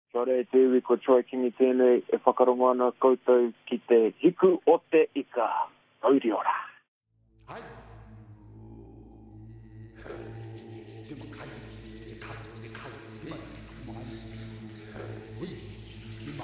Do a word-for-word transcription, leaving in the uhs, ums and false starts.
Kia ora e te iwi ko Troy Kingi tēnei e whakarongo ana koutou ki te hiku o te ika. Auri ora.